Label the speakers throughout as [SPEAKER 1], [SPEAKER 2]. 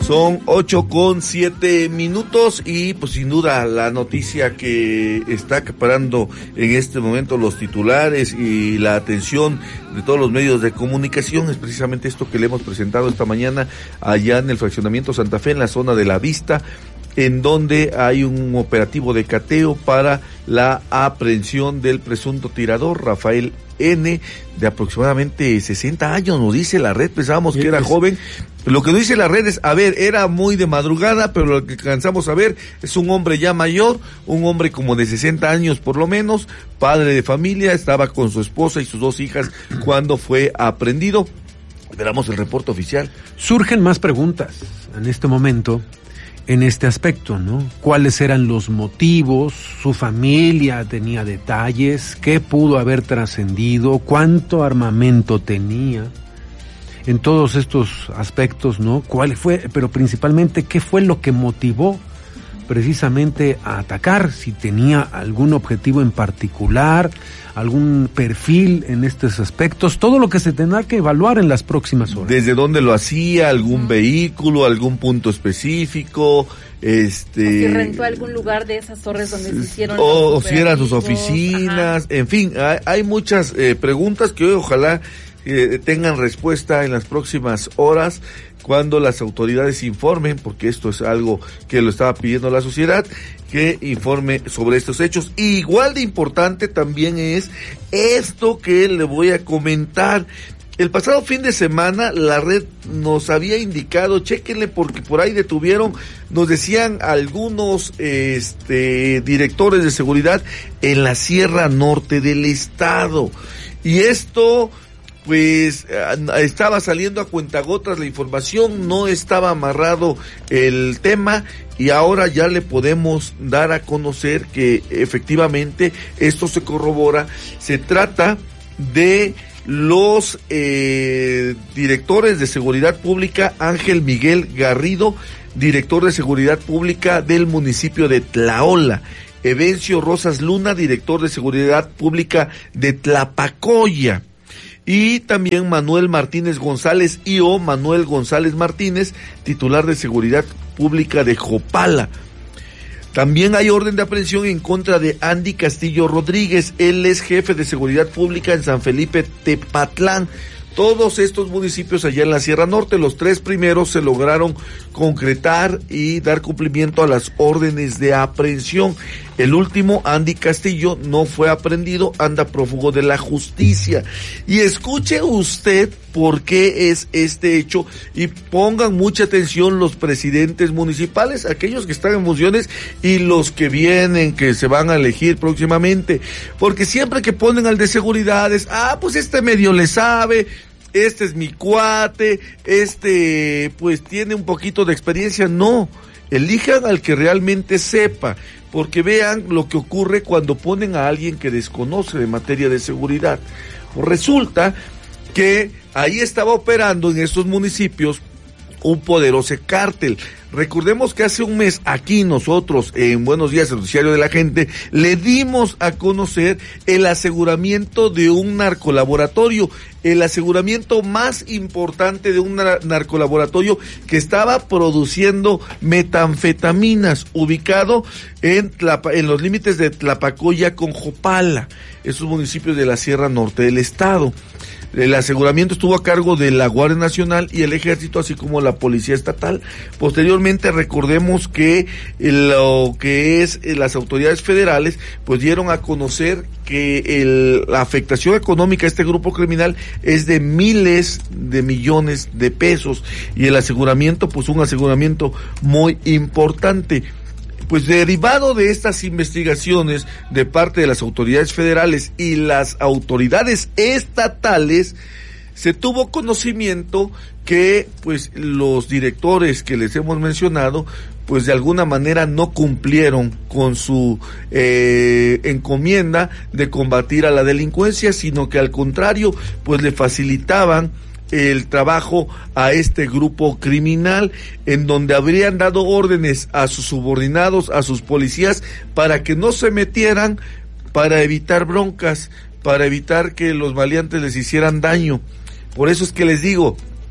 [SPEAKER 1] Son 8:07 y pues sin duda la noticia que está acaparando en este momento los titulares y la atención de todos los medios de comunicación es precisamente esto que le hemos presentado esta mañana allá en el fraccionamiento Santa Fe, en la zona de La Vista, en donde hay un operativo de cateo para la aprehensión del presunto tirador Rafael N, de aproximadamente 60 años, nos dice la red, pensábamos que era joven. Lo que nos dice la red es, era muy de madrugada, pero lo que alcanzamos a ver es un hombre ya mayor, un hombre como de 60 años por lo menos, padre de familia, estaba con su esposa y sus 2 hijas cuando fue aprehendido. Esperamos el reporte oficial.
[SPEAKER 2] Surgen más preguntas en este momento, en este aspecto, ¿no? ¿Cuáles eran los motivos? ¿Su familia tenía detalles? ¿Qué pudo haber trascendido? ¿Cuánto armamento tenía? En todos estos aspectos, ¿no? ¿Cuál fue? Pero principalmente, ¿qué fue lo que motivó precisamente a atacar? Si tenía algún objetivo en particular, algún perfil en estos aspectos, todo lo que se tendrá que evaluar en las próximas horas.
[SPEAKER 1] ¿Desde dónde lo hacía? ¿Algún vehículo? ¿Algún punto específico?
[SPEAKER 3] Si rentó algún lugar de esas torres donde se hicieron
[SPEAKER 1] o si eran sus oficinas. Ajá. En fin, hay muchas preguntas que hoy ojalá tengan respuesta en las próximas horas cuando las autoridades informen, porque esto es algo que lo estaba pidiendo la sociedad, que informe sobre estos hechos. Y igual de importante también es esto que le voy a comentar. El pasado fin de semana la red nos había indicado, chéquenle porque por ahí detuvieron, nos decían algunos directores de seguridad en la Sierra Norte del estado. Y esto pues estaba saliendo a cuentagotas la información, no estaba amarrado el tema y ahora ya le podemos dar a conocer que efectivamente esto se corrobora. Se trata de los directores de seguridad pública, Ángel Miguel Garrido, director de seguridad pública del municipio de Tlaola, Evencio Rosas Luna, director de seguridad pública de Tlapacoya, y también Manuel Martínez González, Manuel González Martínez, titular de seguridad pública de Jopala. También hay orden de aprehensión en contra de Andy Castillo Rodríguez, él es jefe de seguridad pública en San Felipe Tepatlán. Todos estos municipios allá en la Sierra Norte, los 3 primeros se lograron concretar y dar cumplimiento a las órdenes de aprehensión. El último, Andy Castillo, no fue aprehendido, anda prófugo de la justicia. Y escuche usted por qué es este hecho y pongan mucha atención los presidentes municipales, aquellos que están en funciones y los que vienen, que se van a elegir próximamente. Porque siempre que ponen al de seguridad es, pues este medio le sabe, este es mi cuate, pues tiene un poquito de experiencia. No, elijan al que realmente sepa, porque vean lo que ocurre cuando ponen a alguien que desconoce de materia de seguridad. Resulta que ahí estaba operando en estos municipios un poderoso cártel. Recordemos que hace un mes aquí nosotros en Buenos Días, el noticiario de la gente, le dimos a conocer el aseguramiento de un narcolaboratorio, el aseguramiento más importante de un narcolaboratorio que estaba produciendo metanfetaminas, ubicado en los límites de Tlapacoya con Jopala, esos municipios de la Sierra Norte del estado. El aseguramiento estuvo a cargo de la Guardia Nacional y el Ejército, así como la Policía Estatal. Posteriormente, recordemos que lo que es las autoridades federales, pues dieron a conocer que la afectación económica a este grupo criminal es de miles de millones de pesos y el aseguramiento, pues un aseguramiento muy importante. Pues derivado de estas investigaciones de parte de las autoridades federales y las autoridades estatales, se tuvo conocimiento que pues los directores que les hemos mencionado pues de alguna manera no cumplieron con su encomienda de combatir a la delincuencia, sino que al contrario pues le facilitaban el trabajo a este grupo criminal, en donde habrían dado órdenes a sus subordinados, a sus policías, para que no se metieran, para evitar broncas, para evitar que los maleantes les hicieran daño. Por eso es que les digo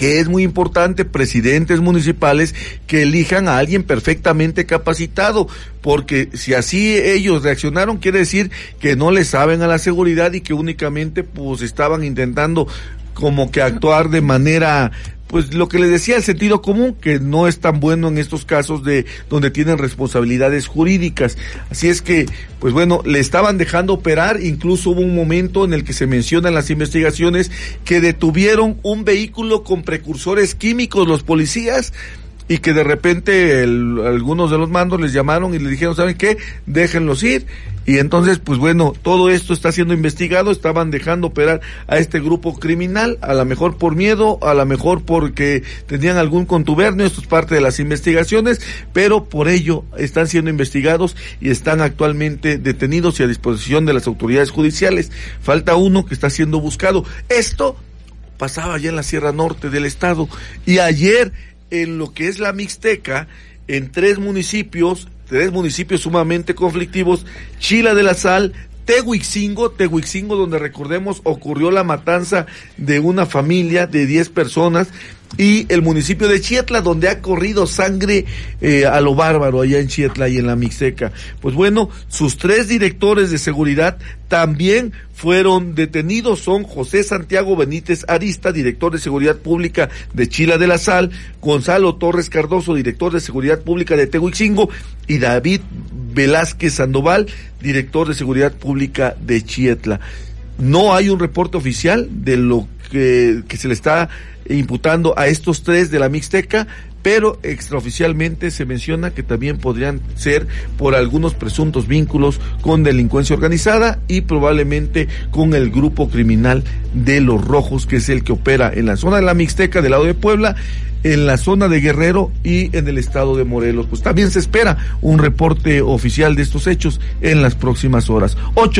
[SPEAKER 1] que es muy importante, presidentes municipales que elijan a alguien perfectamente capacitado, porque si así ellos reaccionaron, quiere decir que no le saben a la seguridad y que únicamente pues estaban intentando como que actuar de manera, pues lo que les decía, el sentido común, que no es tan bueno en estos casos de donde tienen responsabilidades jurídicas. Así es que, pues bueno, le estaban dejando operar, incluso hubo un momento en el que se menciona en las investigaciones que detuvieron un vehículo con precursores químicos los policías, y que de repente algunos de los mandos les llamaron y les dijeron, ¿saben qué? Déjenlos ir. Y entonces, pues bueno, todo esto está siendo investigado, estaban dejando operar a este grupo criminal, a lo mejor por miedo, a lo mejor porque tenían algún contubernio, esto es parte de las investigaciones, pero por ello están siendo investigados y están actualmente detenidos y a disposición de las autoridades judiciales. Falta uno que está siendo buscado. Esto pasaba allá en la Sierra Norte del estado, y ayer en lo que es la Mixteca, en tres municipios sumamente conflictivos, Chila de la Sal, Tehuicingo, donde recordemos ocurrió la matanza de una familia de 10 personas, y el municipio de Chietla, donde ha corrido sangre a lo bárbaro allá en Chietla y en la Mixteca. Pues bueno, sus 3 directores de seguridad también fueron detenidos, son José Santiago Benítez Arista, director de Seguridad Pública de Chila de la Sal, Gonzalo Torres Cardoso, director de Seguridad Pública de Tehuicingo, y David Velázquez Sandoval, director de Seguridad Pública de Chietla. No hay un reporte oficial de lo que se le está imputando a estos 3 de la Mixteca, pero extraoficialmente se menciona que también podrían ser por algunos presuntos vínculos con delincuencia organizada y probablemente con el grupo criminal de Los Rojos, que es el que opera en la zona de la Mixteca del lado de Puebla, en la zona de Guerrero y en el estado de Morelos. Pues también se espera un reporte oficial de estos hechos en las próximas horas.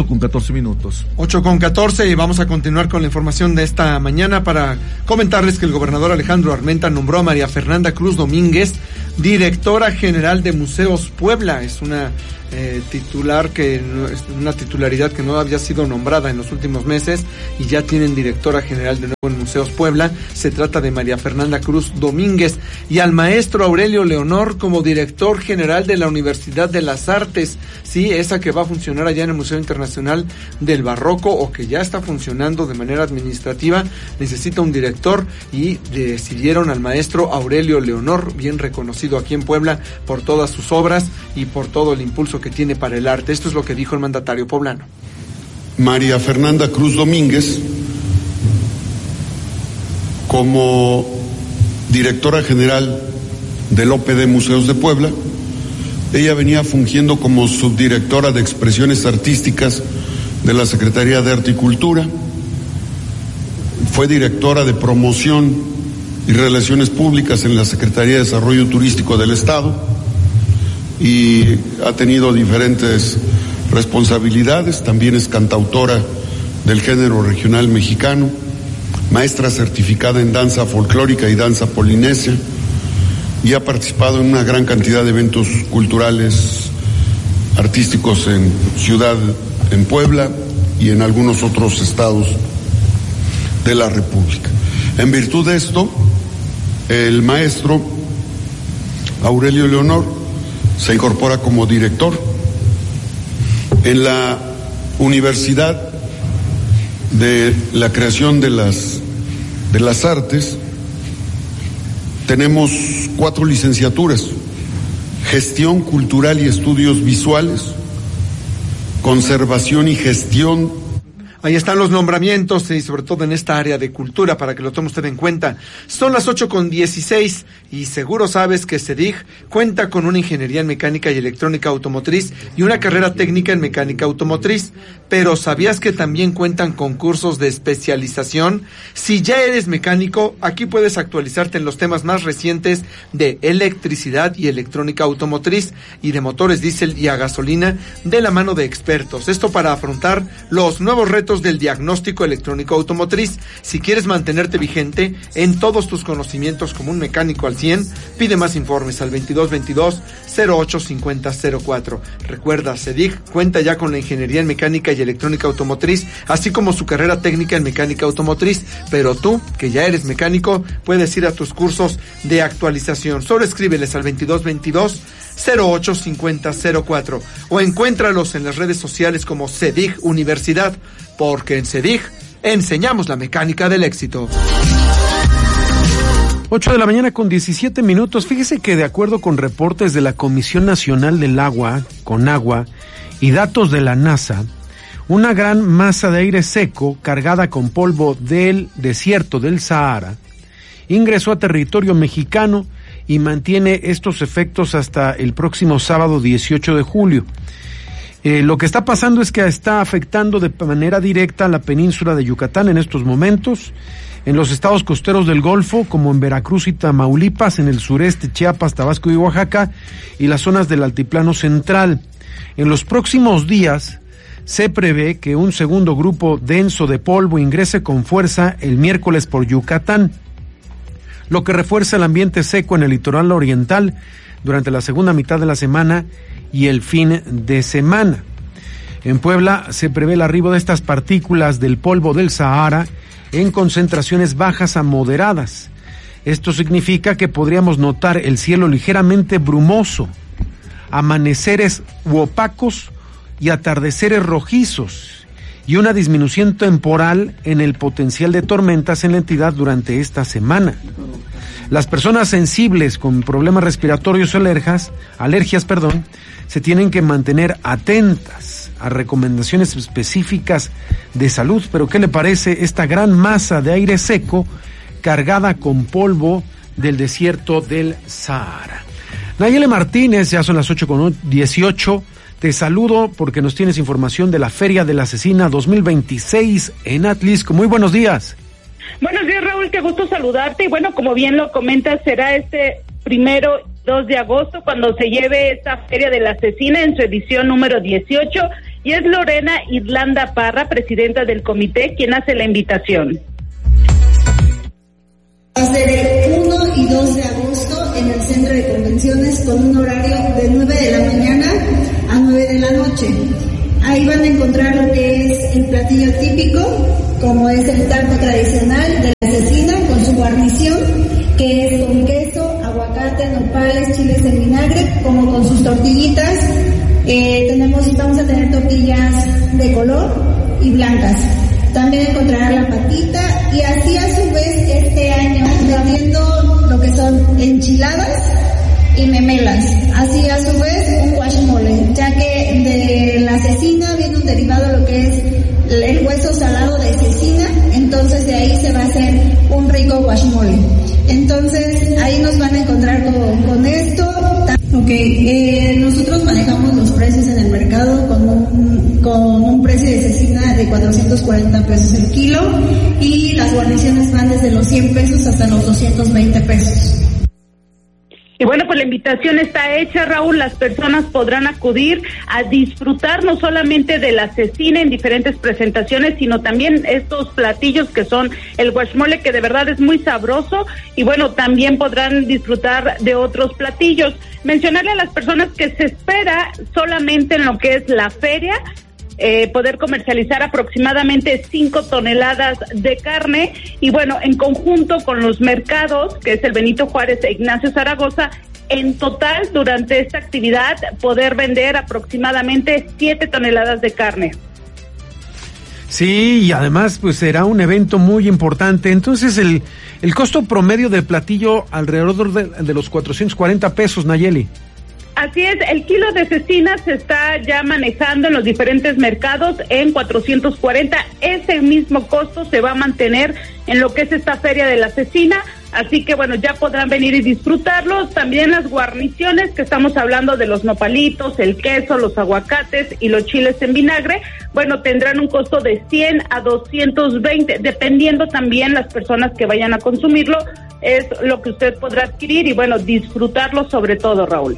[SPEAKER 1] 8:14.
[SPEAKER 4] 8:14, y vamos a continuar con la información de esta mañana para comentarles que el gobernador Alejandro Armenta nombró a María Fernanda Cruz Domínguez directora general de Museos Puebla. Es una una titularidad que no había sido nombrada en los últimos meses, y ya tienen directora general de nuevo en Museos Puebla. Se trata de María Fernanda Cruz Domínguez, y al maestro Aurelio Leonor como director general de la Universidad de las Artes, sí, esa que va a funcionar allá en el Museo Internacional del Barroco, o que ya está funcionando de manera administrativa. Necesita un director y decidieron al maestro Aurelio Leonor, bien reconocido aquí en Puebla por todas sus obras y por todo el impulso que tiene para el arte. Esto es lo que dijo el mandatario poblano.
[SPEAKER 5] María Fernanda Cruz Domínguez, como directora general del OPD Museos de Puebla. Ella venía fungiendo como subdirectora de expresiones artísticas de la Secretaría de Arte y Cultura. Fue directora de promoción y relaciones públicas en la Secretaría de Desarrollo Turístico del Estado, y ha tenido diferentes responsabilidades. También es cantautora del género regional mexicano, maestra certificada en danza folclórica y danza polinesia, y ha participado en una gran cantidad de eventos culturales, artísticos en Puebla y en algunos otros estados de la República. En virtud de esto, el maestro Aurelio Leonor se incorpora como director. En la Universidad de la Creación de las Artes tenemos 4 licenciaturas: Gestión Cultural y Estudios Visuales, Conservación y Gestión.
[SPEAKER 4] Ahí están los nombramientos, y sobre todo en esta área de cultura, para que lo tome usted en cuenta. Son las 8:16, y seguro sabes que CEDIG cuenta con una ingeniería en mecánica y electrónica automotriz y una carrera técnica en mecánica automotriz. Pero ¿sabías que también cuentan con cursos de especialización? Si ya eres mecánico, aquí puedes actualizarte en los temas más recientes de electricidad y electrónica automotriz, y de motores diésel y a gasolina, de la mano de expertos. Esto para afrontar los nuevos retos expertos del diagnóstico electrónico automotriz. Si quieres mantenerte vigente en todos tus conocimientos como un mecánico al 100, pide más informes al 2222-085004. Recuerda, CEDIG cuenta ya con la ingeniería en mecánica y electrónica automotriz, así como su carrera técnica en mecánica automotriz, pero tú, que ya eres mecánico, puedes ir a tus cursos de actualización. Solo escríbeles al 2222-085004 o encuéntralos en las redes sociales como CEDIG Universidad, porque en CEDIG enseñamos la mecánica del éxito.
[SPEAKER 2] 8 de la mañana con 17 minutos. Fíjese que de acuerdo con reportes de la Comisión Nacional del Agua, CONAGUA, y datos de la NASA, una gran masa de aire seco cargada con polvo del desierto del Sahara ingresó a territorio mexicano y mantiene estos efectos hasta el próximo sábado 18 de julio. Lo que está pasando es que está afectando de manera directa a la península de Yucatán en estos momentos, en los estados costeros del Golfo, como en Veracruz y Tamaulipas, en el sureste, Chiapas, Tabasco y Oaxaca, y las zonas del altiplano central. En los próximos días se prevé que un segundo grupo denso de polvo ingrese con fuerza el miércoles por Yucatán, lo que refuerza el ambiente seco en el litoral oriental durante la segunda mitad de la semana y el fin de semana. En Puebla se prevé el arribo de estas partículas del polvo del Sahara en concentraciones bajas a moderadas. Esto significa que podríamos notar el cielo ligeramente brumoso, amaneceres opacos y atardeceres rojizos, y una disminución temporal en el potencial de tormentas en la entidad durante esta semana. Las personas sensibles con problemas respiratorios o alergias, se tienen que mantener atentas a recomendaciones específicas de salud. Pero ¿qué le parece esta gran masa de aire seco cargada con polvo del desierto del Sahara? Nayeli Martínez, ya son las 8:18. Te saludo porque nos tienes información de la Feria de la Cecina 2026 en Atlisco. Muy buenos días.
[SPEAKER 6] Buenos días, Raúl, qué gusto saludarte. Y bueno, como bien lo comentas, será este 2 de agosto cuando se lleve esta Feria de la Cecina en su edición número 18. Y es Lorena Irlanda Parra, presidenta del comité, quien hace la invitación.
[SPEAKER 7] Va a ser el 1 y 2 de agosto en el Centro de Convenciones con un horario de 9 de la mañana a 9 de la noche. Ahí van a encontrar lo que es el platillo típico, como es el taco tradicional de la cecina con su guarnición, que es con queso, aguacate, nopales, chiles en vinagre, como con sus tortillitas. Vamos a tener tortillas de color y blancas. También encontrarán la patita y así a su vez este año vendiendo lo que son enchiladas y memelas. Así a su vez un guacamole, ya que de la cecina viene un derivado lo que es el hueso salado de cecina, entonces de ahí se va a hacer un rico guacamole. Entonces ahí nos van a encontrar con esto. Nosotros manejamos los precios en el mercado con un precio de cecina de 440 pesos el kilo y las guarniciones van desde los 100 pesos hasta los 220 pesos.
[SPEAKER 6] Y bueno, pues la invitación está hecha, Raúl. Las personas podrán acudir a disfrutar no solamente de la cecina en diferentes presentaciones, sino también estos platillos que son el guacamole, que de verdad es muy sabroso. Y bueno, también podrán disfrutar de otros platillos. Mencionarle a las personas que se espera solamente en lo que es la feria, poder comercializar aproximadamente 5 toneladas de carne y bueno, en conjunto con los mercados, que es el Benito Juárez e Ignacio Zaragoza, en total durante esta actividad poder vender aproximadamente 7 toneladas de carne.
[SPEAKER 2] Sí, y además pues será un evento muy importante. Entonces el costo promedio del platillo alrededor de los 440 pesos, Nayeli.
[SPEAKER 6] Así es, el kilo de cecina se está ya manejando en los diferentes mercados en 440. Ese mismo costo se va a mantener en lo que es esta feria de la cecina. Así que bueno, ya podrán venir y disfrutarlos. También las guarniciones, que estamos hablando de los nopalitos, el queso, los aguacates y los chiles en vinagre, bueno, tendrán un costo de 100 a 220, dependiendo también las personas que vayan a consumirlo, es lo que usted podrá adquirir y bueno, disfrutarlo sobre todo, Raúl.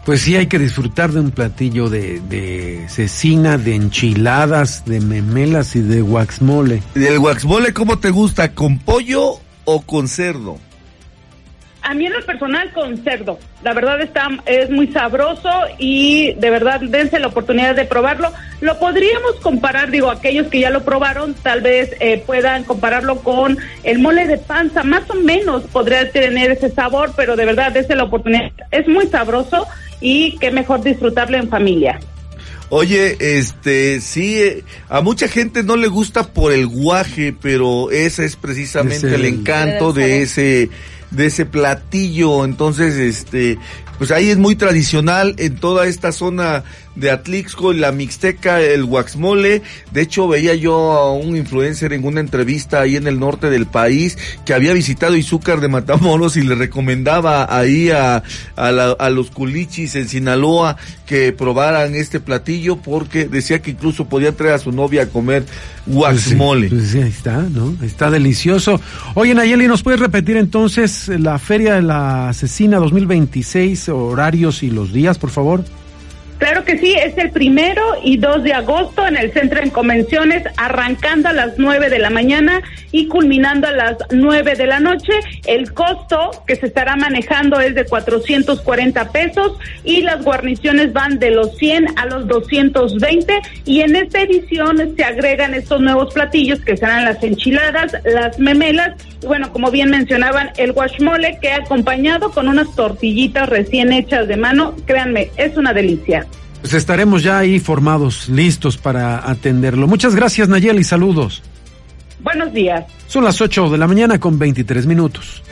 [SPEAKER 2] Pues sí, hay que disfrutar de un platillo de cecina, de enchiladas, de memelas y de guaxmole.
[SPEAKER 1] ¿El guaxmole cómo te gusta? ¿Con pollo o con cerdo?
[SPEAKER 6] A mí en lo personal con cerdo, la verdad es muy sabroso y de verdad dense la oportunidad de probarlo. Lo podríamos comparar, aquellos que ya lo probaron, tal vez puedan compararlo con el mole de panza, más o menos podría tener ese sabor, pero de verdad dense la oportunidad, es muy sabroso y qué mejor disfrutarlo en familia.
[SPEAKER 1] Oye, sí, a mucha gente no le gusta por el guaje, pero ese es precisamente el encanto de ese platillo. Entonces, pues ahí es muy tradicional en toda esta zona de Atlixco, la Mixteca, el guaxmole. De hecho, veía yo a un influencer en una entrevista ahí en el norte del país que había visitado Izúcar de Matamoros y le recomendaba ahí a los culichis en Sinaloa que probaran este platillo porque decía que incluso podía traer a su novia a comer guaxmole.
[SPEAKER 2] Pues sí, ahí está, ¿no? Está delicioso. Oye, Nayeli, ¿nos puedes repetir entonces la Feria de la Cecina 2026, horarios y los días, por favor?
[SPEAKER 6] Claro que sí, es el 1 y 2 de agosto en el Centro de Convenciones, arrancando a las 9 de la mañana y culminando a las 9 de la noche. El costo que se estará manejando es de 440 pesos y las guarniciones van de los 100 a los 220 y en esta edición se agregan estos nuevos platillos que serán las enchiladas, las memelas y bueno, como bien mencionaban, el guaxmole que acompañado con unas tortillitas recién hechas de mano, créanme, es una delicia.
[SPEAKER 2] Pues estaremos ya ahí formados, listos para atenderlo. Muchas gracias, Nayeli, saludos.
[SPEAKER 6] Buenos días.
[SPEAKER 2] Son las 8 de la mañana con 23 minutos.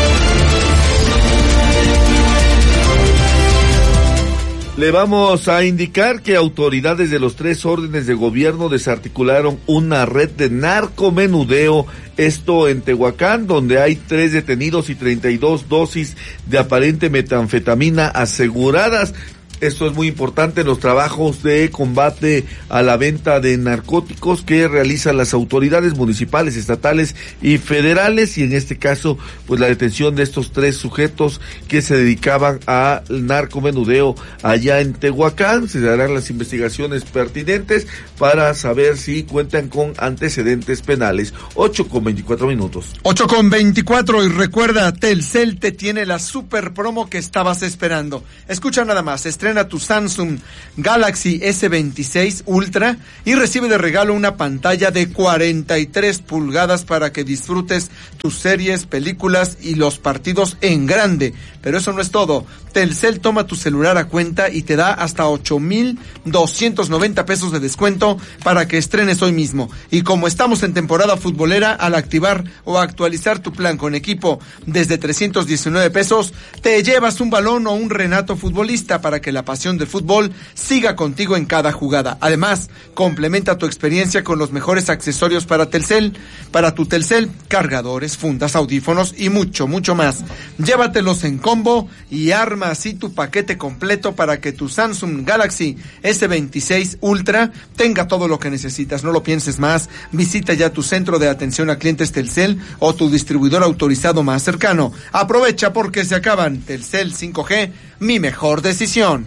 [SPEAKER 1] Le vamos a indicar que autoridades de los 3 órdenes de gobierno desarticularon una red de narcomenudeo, esto en Tehuacán, donde hay 3 detenidos y 32 dosis de aparente metanfetamina aseguradas. Esto es muy importante en los trabajos de combate a la venta de narcóticos que realizan las autoridades municipales, estatales y federales, y en este caso, pues la detención de estos 3 sujetos que se dedicaban al narcomenudeo allá en Tehuacán. Se darán las investigaciones pertinentes para saber si cuentan con antecedentes penales. 8:24.
[SPEAKER 4] 8:24 y recuerda, Telcel te tiene la super promo que estabas esperando. Escucha nada más, estrena tu Samsung Galaxy S26 Ultra y recibe de regalo una pantalla de 43 pulgadas para que disfrutes tus series, películas y los partidos en grande. Pero eso no es todo. Telcel toma tu celular a cuenta y te da hasta 8,290 pesos de descuento para que estrenes hoy mismo. Y como estamos en temporada futbolera, al activar o actualizar tu plan con equipo desde 319 pesos, te llevas un balón o un renato futbolista para que la pasión del fútbol siga contigo en cada jugada. Además, complementa tu experiencia con los mejores accesorios para tu Telcel, cargadores, fundas, audífonos y mucho, mucho más. Llévatelos en combo y arma así tu paquete completo para que tu Samsung Galaxy S26 Ultra tenga todo lo que necesitas. No lo pienses más. Visita ya tu centro de atención a clientes Telcel o tu distribuidor autorizado más cercano. Aprovecha porque se acaban. Telcel 5G, mi mejor decisión.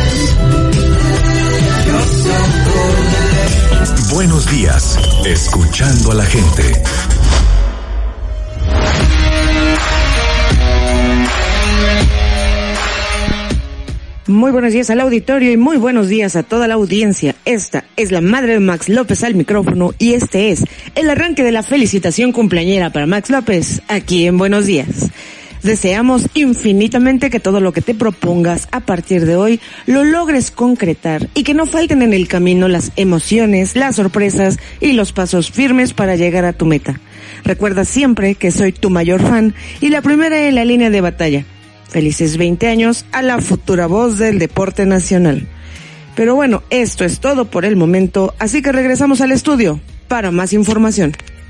[SPEAKER 8] Buenos días, escuchando a la gente.
[SPEAKER 9] Muy buenos días al auditorio y muy buenos días a toda la audiencia. Esta es la madre de Max López al micrófono y este es el arranque de la felicitación cumpleañera para Max López aquí en Buenos Días. Deseamos infinitamente que todo lo que te propongas a partir de hoy lo logres concretar y que no falten en el camino las emociones, las sorpresas y los pasos firmes para llegar a tu meta. Recuerda siempre que soy tu mayor fan y la primera en la línea de batalla. Felices 20 años a la futura voz del deporte nacional. Pero bueno, esto es todo por el momento, así que regresamos al estudio para más información.